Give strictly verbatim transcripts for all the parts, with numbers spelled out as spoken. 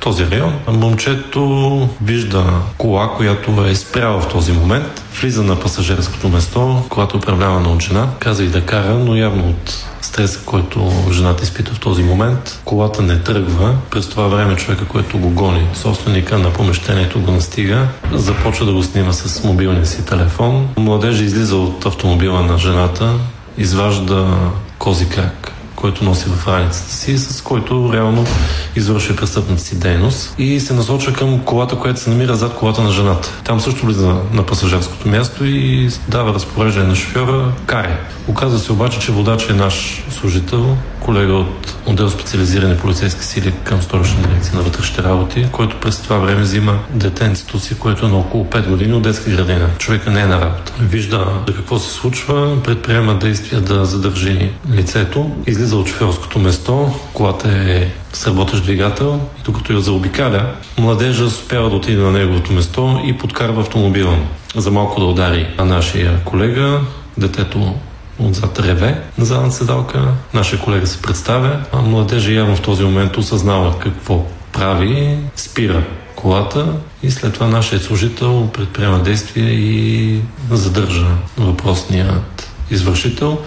този район. Момчето вижда кола, която е спряла в този момент, влиза на пасажирското место, когато управлявана от жена, каза и да кара, но явно от стреса, който жената изпита в този момент, колата не тръгва. През това време човека, който го гони, собственика на помещението, го настига, започва да го снима с мобилния си телефон. Младежа излиза от автомобила на жената, изважда кози крак, който носи в раницата си, с който реално извършва престъпната си дейност и се насочва към колата, която се намира зад колата на жената. Там също влиза на пасажирското място и дава разпореждане на шофьора карай. Оказва се обаче, че водач е наш служител, колега от отдел специализирани полицейски сили към Столична дирекция на вътрешните работи, който през това време взима детенцето си, което е на около пет години от детска градина. Човека не е на работа. Вижда какво се случва, предприема действия да задържи лицето, излиза от шофьорското место, колата е с работещ двигател и докато я заобикаля, младежа успява да отиде на неговото место и подкарва автомобила за малко да удари на нашия колега. Детето отзад реве на задната седалка. Нашия колега се представя, а младежа явно в този момент осъзнава какво прави, спира колата и след това нашият служител предприема действия и задържа въпросният извършител.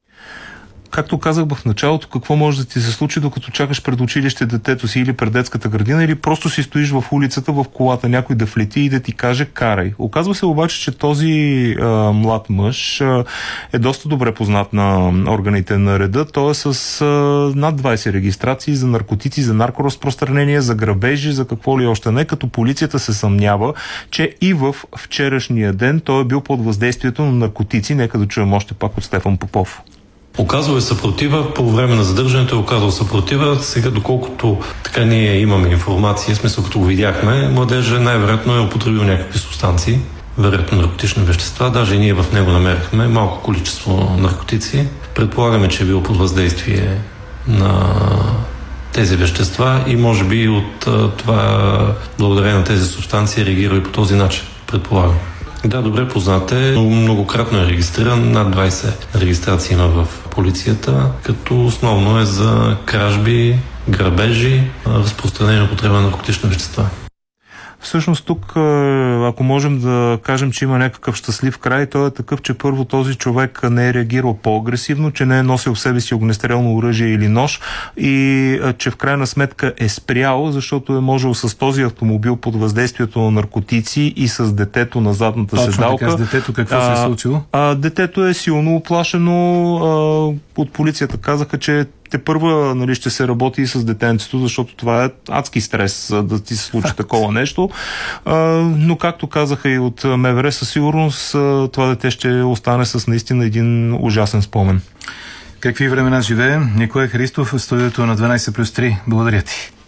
Както казах в началото, какво може да ти се случи, докато чакаш пред училище детето си или пред детската градина, или просто си стоиш в улицата, в колата, някой да влети и да ти каже карай. Оказва се обаче, че този а, млад мъж а, е доста добре познат на органите на реда. Той е с а, над двайсет регистрации за наркотици, за наркоразпространение, за грабежи, за какво ли още не, като полицията се съмнява, че и в вчерашния ден той е бил под въздействието на наркотици. Нека да чуем още пак от Стефан Попов. Оказва е съпротива, по време на задържането е оказал съпротива. Сега, доколкото така ние имаме информация, смисъл като го видяхме, младежа най-вероятно е употребил някакви субстанции, вероятно наркотични вещества, даже и ние в него намерихме малко количество наркотици. Предполагаме, че е бил под въздействие на тези вещества и може би от това, благодарение на тези субстанции, реагира и по този начин, предполагам. Да, добре познат е, но многократно е регистриран, над двайсет регистрации има в полицията, като основно е за кражби, грабежи, разпространение употреба на наркотични вещества. Всъщност тук, ако можем да кажем, че има някакъв щастлив край, той е такъв, че първо този човек не е реагирал по-агресивно, че не е носил в себе си огнестрелно оръжие или нож и че в крайна сметка е спрял, защото е можел с този автомобил под въздействието на наркотици и с детето на задната Точно седалка. Точно така, с детето какво а, се е случило? А, детето е силно оплашено. А, от полицията казаха, че те първа, нали, ще се работи и с детенцето, защото това е адски стрес да ти се случи такова нещо. А, но както казаха и от МВР, със сигурност това дете ще остане с наистина един ужасен спомен. Какви времена живее Николай Христов в студиото на дванайсет плюс три. Благодаря ти.